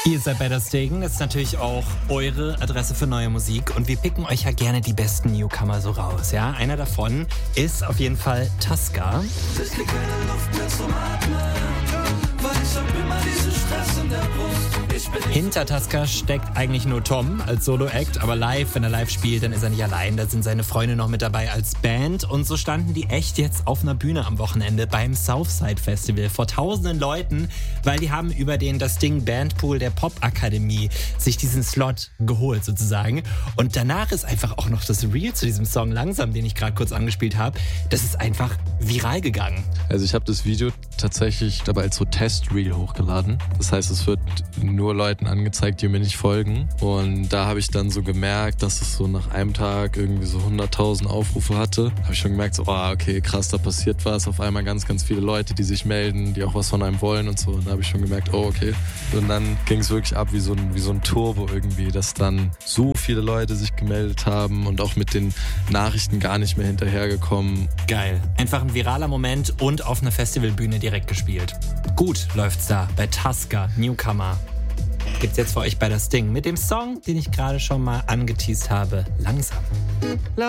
Ihr seid bei das Ding, das ist natürlich auch eure Adresse für neue Musik und wir picken euch ja gerne die besten Newcomer so raus, ja? Einer davon ist auf jeden Fall Tuska. Es liegt keine Luft mehr zum Atmen, weil ich hab immer diesen Stress in der Brust. Hinter Tuska steckt eigentlich nur Tom als Solo-Act, aber live, wenn er live spielt, dann ist er nicht allein. Da sind seine Freunde noch mit dabei als Band und so standen die echt jetzt auf einer Bühne am Wochenende beim Southside Festival vor tausenden Leuten, weil die haben über den Das Ding Bandpool der Popakademie sich diesen Slot geholt sozusagen. Und danach ist einfach auch noch das Reel zu diesem Song Langsam, den ich gerade kurz angespielt habe, das ist einfach viral gegangen. Also ich habe das Video tatsächlich dabei als so Test-Reel hochgeladen. Das heißt, es wird nur Leuten angezeigt, die mir nicht folgen. Und da habe ich dann so gemerkt, dass es so nach einem Tag irgendwie so 100.000 Aufrufe hatte. Habe ich schon gemerkt, so, okay, krass, da passiert was. Auf einmal ganz, ganz viele Leute, die sich melden, die auch was von einem wollen und so. Und da habe ich schon gemerkt, okay. Und dann ging es wirklich ab wie so ein Turbo irgendwie, dass dann so viele Leute sich gemeldet haben und auch mit den Nachrichten gar nicht mehr hinterhergekommen. Geil. Einfach ein viraler Moment und auf einer Festivalbühne direkt gespielt. Gut läuft's da bei Tuska, Newcomer. Gibt's jetzt für euch bei das Ding mit dem Song, den ich gerade schon mal angeteast habe, Langsam.